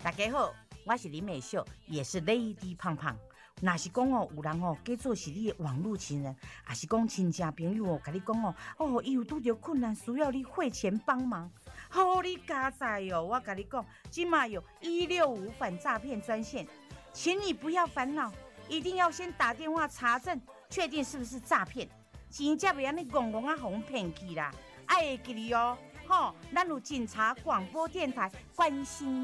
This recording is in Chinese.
大家好，我是林美秀，也是 Lady 胖胖。若是讲哦，有人哦，假做是你的网络情人，还是讲亲戚朋友哦，甲你讲哦，伊有拄着困难，需要你汇钱帮忙，好你加载哦！我甲你讲，今嘛有165反诈骗专线，请你不要烦恼，一定要先打电话查证，确定是不是诈骗，钱才袂安尼戆戆啊，互骗去啦！爱会记哩哦，咱有警察广播电台关心。